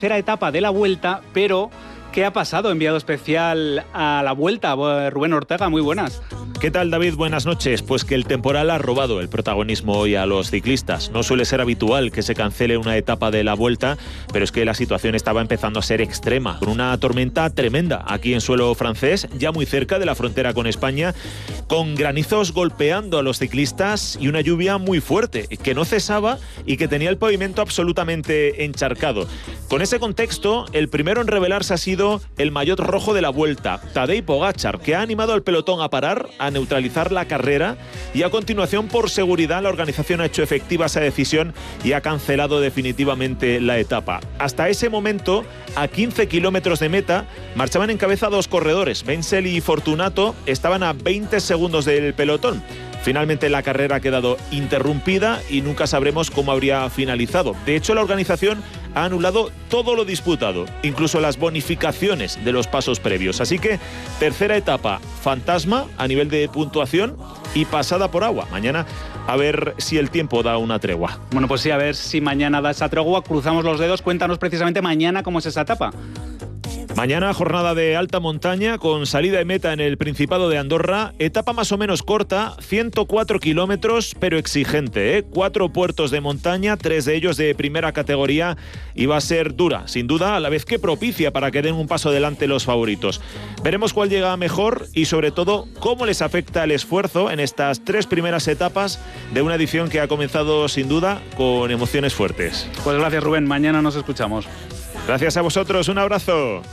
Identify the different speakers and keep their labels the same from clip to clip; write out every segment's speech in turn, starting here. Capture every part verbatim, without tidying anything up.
Speaker 1: tercera etapa de la Vuelta, pero ¿qué ha pasado? Enviado especial a la Vuelta, Rubén Ortega, muy buenas.
Speaker 2: ¿Qué tal, David? Buenas noches. Pues que el temporal ha robado el protagonismo hoy a los ciclistas. No suele ser habitual que se cancele una etapa de la Vuelta, pero es que la situación estaba empezando a ser extrema, con una tormenta tremenda aquí en suelo francés, ya muy cerca de la frontera con España, con granizos golpeando a los ciclistas y una lluvia muy fuerte, que no cesaba y que tenía el pavimento absolutamente encharcado. Con ese contexto, el primero en revelarse ha sido el maillot rojo de la Vuelta, Tadej Pogačar, que ha animado al pelotón a parar, a neutralizar la carrera, y a continuación, por seguridad, la organización ha hecho efectiva esa decisión y ha cancelado definitivamente la etapa. Hasta ese momento, a quince kilómetros de meta, marchaban en cabeza dos corredores. Wenzel y Fortunato estaban a veinte segundos del pelotón. Finalmente la carrera ha quedado interrumpida y nunca sabremos cómo habría finalizado. De hecho, la organización ha anulado todo lo disputado, incluso las bonificaciones de los pasos previos. Así que tercera etapa fantasma a nivel de puntuación y pasada por agua. Mañana a ver si el tiempo da una tregua.
Speaker 1: Bueno, pues sí, a ver si mañana da esa tregua. Cruzamos los dedos. Cuéntanos precisamente mañana cómo es esa etapa.
Speaker 2: Mañana jornada de alta montaña con salida y meta en el Principado de Andorra, etapa más o menos corta, ciento cuatro kilómetros, pero exigente, ¿eh? Cuatro puertos de montaña, tres de ellos de primera categoría, y va a ser dura, sin duda, a la vez que propicia para que den un paso adelante los favoritos. Veremos cuál llega mejor y sobre todo cómo les afecta el esfuerzo en estas tres primeras etapas de una edición que ha comenzado sin duda con emociones fuertes.
Speaker 1: Pues gracias, Rubén, mañana nos escuchamos.
Speaker 2: Gracias a vosotros, un abrazo.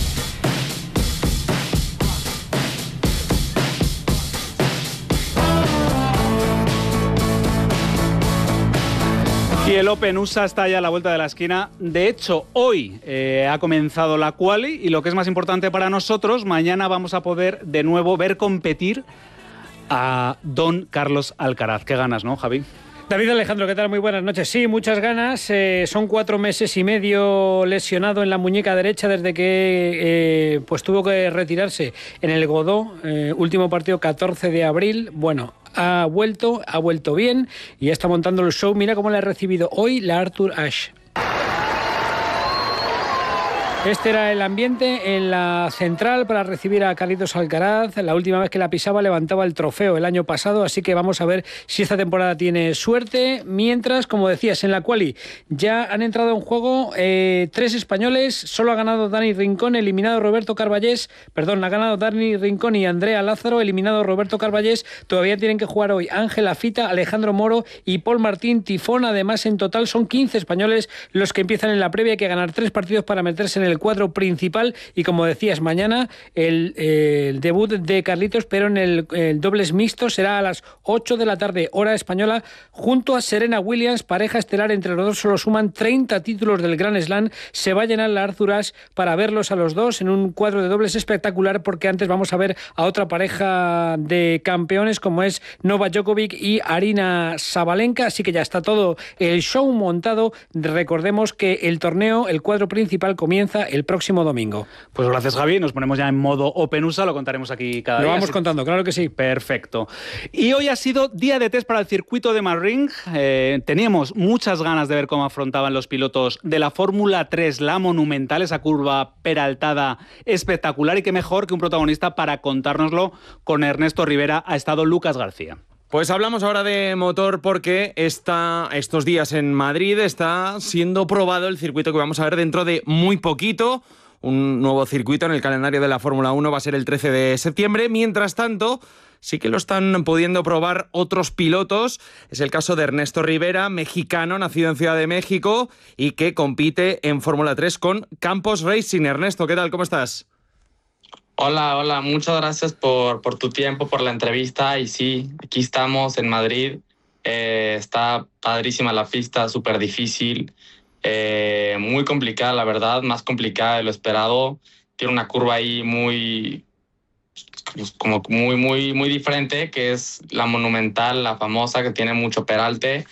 Speaker 1: Y el Open U S A está ya a la vuelta de la esquina. De hecho, hoy eh, ha comenzado la quali y lo que es más importante para nosotros, mañana vamos a poder de nuevo ver competir a don Carlos Alcaraz. Qué ganas, ¿no, Javi?
Speaker 3: David Alejandro, ¿qué tal? Muy buenas noches. Sí, muchas ganas. Eh, son cuatro meses y medio lesionado en la muñeca derecha desde que eh, pues tuvo que retirarse en el Godó, eh, último partido catorce de abril. Bueno, ha vuelto, ha vuelto bien y ya está montando el show. Mira cómo le ha recibido hoy la Arthur Ashe. Este era el ambiente en la central para recibir a Carlitos Alcaraz. La última vez que la pisaba levantaba el trofeo el año pasado, así que vamos a ver si esta temporada tiene suerte. Mientras, como decías, en la quali ya han entrado en juego eh, tres españoles. Solo ha ganado Dani Rincón, eliminado Roberto Carballés. Perdón, ha ganado Dani Rincón y Andrea Lázaro, eliminado Roberto Carballés. Todavía tienen que jugar hoy Ángel Afita, Alejandro Moro y Paul Martín Tifón. Además, en total son quince españoles los que empiezan en la previa. Hay que ganar tres partidos para meterse en el el cuadro principal y, como decías, mañana el, el debut de Carlitos, pero en el, el dobles mixto será a las ocho de la tarde, hora española, junto a Serena Williams, pareja estelar. Entre los dos solo suman treinta títulos del Grand Slam. Se va a llenar la Arthur Ashe para verlos a los dos en un cuadro de dobles espectacular, porque antes vamos a ver a otra pareja de campeones como es Novak Djokovic y Aryna Sabalenka, así que ya está todo el show montado. Recordemos que el torneo, el cuadro principal, comienza el próximo domingo.
Speaker 1: Pues gracias, Javi. Nos ponemos ya en modo Open U S A, lo contaremos aquí cada
Speaker 3: día. Lo vamos
Speaker 1: así...
Speaker 3: contando, claro que sí.
Speaker 1: Perfecto. Y hoy ha sido día de test para el circuito de Marring. Eh, teníamos muchas ganas de ver cómo afrontaban los pilotos de la Fórmula tres la Monumental, esa curva peraltada espectacular, y qué mejor que un protagonista para contárnoslo. Con Ernesto Rivera ha estado Lucas García.
Speaker 4: Pues hablamos ahora de motor porque está, estos días en Madrid está siendo probado el circuito que vamos a ver dentro de muy poquito. Un nuevo circuito en el calendario de la Fórmula uno va a ser el trece de septiembre. Mientras tanto, sí que lo están pudiendo probar otros pilotos. Es el caso de Ernesto Rivera, mexicano, nacido en Ciudad de México y que compite en Fórmula tres con Campos Racing. Ernesto, ¿qué tal? ¿Cómo estás?
Speaker 5: Hola, hola, muchas gracias por, por tu tiempo, por la entrevista. Y sí, aquí estamos en Madrid. Eh, está padrísima la pista, súper difícil, eh, muy complicada, la verdad, más complicada de lo esperado. Tiene una curva ahí muy, como muy, muy, muy diferente, que es la Monumental, la famosa, que tiene mucho peralte.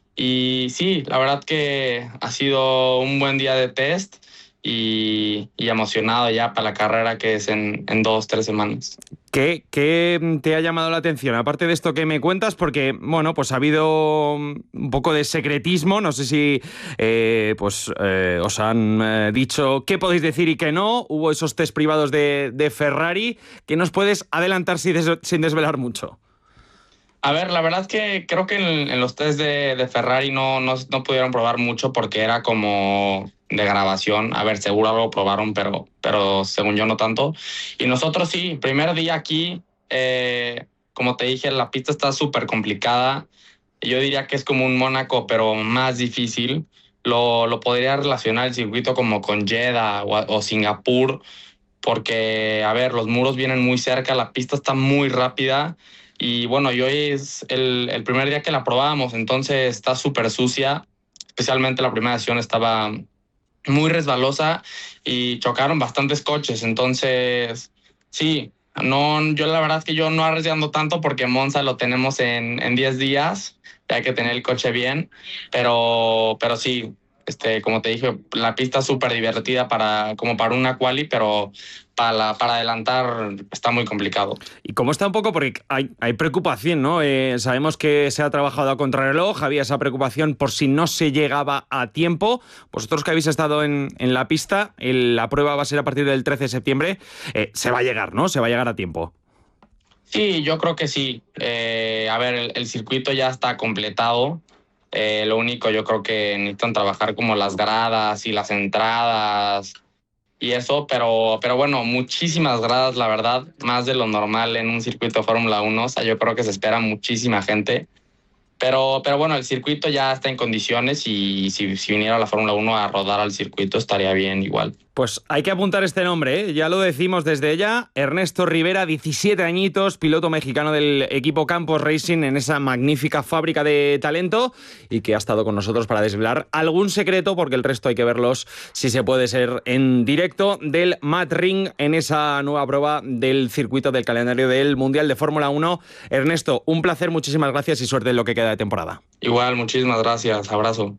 Speaker 5: Y sí, la verdad que ha sido un buen día de test. Y, y emocionado ya para la carrera que es en, en dos, tres semanas.
Speaker 4: ¿Qué, ¿Qué te ha llamado la atención? Aparte de esto que me cuentas, porque, bueno, pues ha habido un poco de secretismo, no sé si eh, pues eh, os han eh, dicho qué podéis decir y qué no, hubo esos test privados de, de Ferrari, ¿qué nos puedes adelantar sin, des, sin desvelar mucho?
Speaker 5: A ver, la verdad es que creo que en, en los test de, de Ferrari no, no, no pudieron probar mucho porque era como de grabación. A ver, seguro algo probaron, pero, pero según yo no tanto. Y nosotros sí, primer día aquí, eh, como te dije, la pista está súper complicada. Yo diría que es como un Mónaco, pero más difícil. Lo, lo podría relacionar el circuito como con Jeddah o, o Singapur, porque, a ver, los muros vienen muy cerca, la pista está muy rápida. Y bueno, y hoy es el, el primer día que la probábamos, entonces está súper sucia, especialmente la primera sesión estaba muy resbalosa y chocaron bastantes coches, entonces sí, no, yo la verdad es que yo no arriesgando tanto porque Monza lo tenemos en, en diez días, hay que tener el coche bien, pero, pero sí, este, como te dije, la pista es súper divertida para, como para una quali, pero para, la, para adelantar está muy complicado.
Speaker 4: ¿Y cómo está un poco? Porque hay, hay preocupación, ¿no? Eh, sabemos que se ha trabajado a contrarreloj, había esa preocupación por si no se llegaba a tiempo. Vosotros que habéis estado en, en la pista, el, la prueba va a ser a partir del trece de septiembre, eh, se va a llegar, ¿no? Se va a llegar a tiempo.
Speaker 5: Sí, yo creo que sí. Eh, a ver, el, el circuito ya está completado. Eh, lo único, yo creo que necesitan trabajar como las gradas y las entradas y eso, pero, pero bueno, muchísimas gradas, la verdad, más de lo normal en un circuito de Fórmula uno. O sea, yo creo que se espera muchísima gente. Pero, pero bueno, el circuito ya está en condiciones y si, si viniera la Fórmula uno a rodar al circuito estaría bien igual.
Speaker 4: Pues hay que apuntar este nombre, ¿eh? Ya lo decimos desde ella. Ernesto Rivera, diecisiete añitos, piloto mexicano del equipo Campos Racing en esa magnífica fábrica de talento y que ha estado con nosotros para desvelar algún secreto, porque el resto hay que verlos, si se puede ser, en directo del Mat-Ring en esa nueva prueba del circuito del calendario del Mundial de Fórmula uno. Ernesto, un placer, muchísimas gracias y suerte en lo que queda de temporada.
Speaker 5: Igual, muchísimas gracias, abrazo.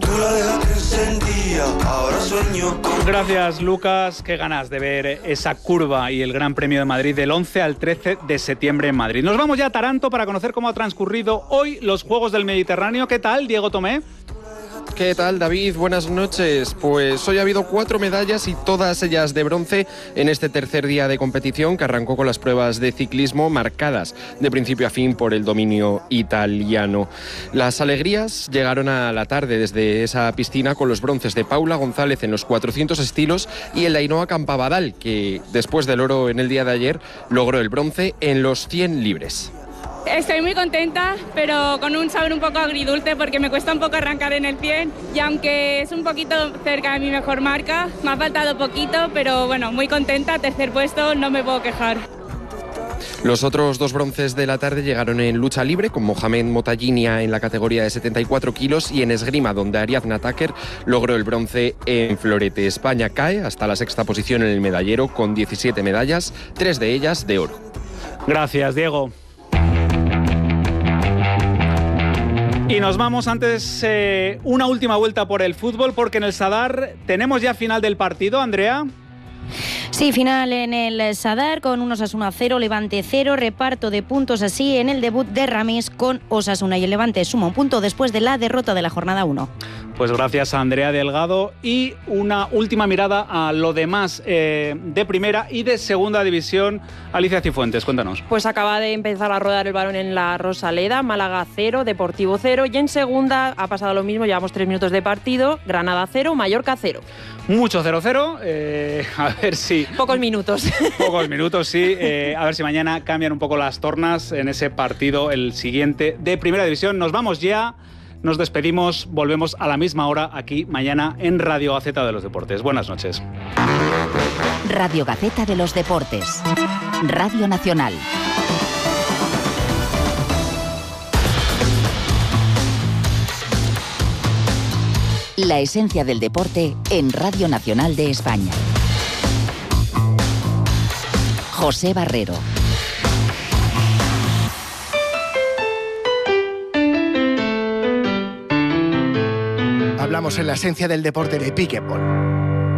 Speaker 1: Gracias, Lucas. Qué ganas de ver esa curva y el Gran Premio de Madrid del once al trece de septiembre en Madrid. Nos vamos ya a Taranto para conocer cómo ha transcurrido hoy los Juegos del Mediterráneo. ¿Qué tal, Diego Tomé?
Speaker 6: ¿Qué tal, David? Buenas noches. Pues hoy ha habido cuatro medallas y todas ellas de bronce en este tercer día de competición que arrancó con las pruebas de ciclismo marcadas de principio a fin por el dominio italiano. Las alegrías llegaron a la tarde desde esa piscina con los bronces de Paula González en los cuatrocientos estilos y el de Ainhoa Campabadal, que después del oro en el día de ayer logró el bronce en los cien libres.
Speaker 7: Estoy muy contenta, pero con un sabor un poco agridulce porque me cuesta un poco arrancar en el cien y aunque es un poquito cerca de mi mejor marca, me ha faltado poquito, pero bueno, muy contenta, tercer puesto, no me puedo quejar.
Speaker 6: Los otros dos bronces de la tarde llegaron en lucha libre, con Mohamed Motaginia en la categoría de setenta y cuatro kilos y en esgrima, donde Ariadna Tucker logró el bronce en florete. España cae hasta la sexta posición en el medallero con diecisiete medallas, tres de ellas de oro.
Speaker 1: Gracias, Diego. Y nos vamos antes eh, una última vuelta por el fútbol, porque en el Sadar tenemos ya final del partido, Andrea.
Speaker 8: Sí, final en el Sadar con un Osasuna cero, Levante cero, reparto de puntos así en el debut de Ramis con Osasuna y el Levante suma un punto después de la derrota de la jornada uno.
Speaker 1: Pues gracias a Andrea Delgado y una última mirada a lo demás eh, de primera y de segunda división. Alicia Cifuentes, cuéntanos.
Speaker 9: Pues acaba de empezar a rodar el balón en la Rosaleda, Málaga cero, Deportivo cero y en segunda ha pasado lo mismo, llevamos tres minutos de partido, Granada cero, Mallorca cero.
Speaker 1: Mucho cero cero, eh, a ver si...
Speaker 9: Pocos minutos.
Speaker 1: Pocos minutos, sí. Eh, a ver si mañana cambian un poco las tornas en ese partido, el siguiente de Primera División. Nos vamos ya, nos despedimos, volvemos a la misma hora aquí mañana en Radio Gaceta de los Deportes. Buenas noches.
Speaker 10: Radio Gaceta de los Deportes. Radio Nacional. La esencia del deporte en Radio Nacional de España. José Barrero.
Speaker 11: Hablamos en la esencia del deporte de Pique Paul.